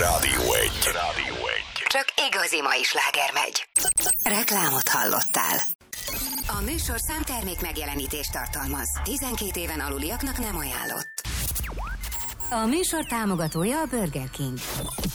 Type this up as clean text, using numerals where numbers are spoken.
Rádió 1. Csak igazi mai sláger megy. Reklámot hallottál. A műsor számtermék megjelenítést tartalmaz. 12 éven aluliaknak nem ajánlott. A műsor támogatója a Burger King.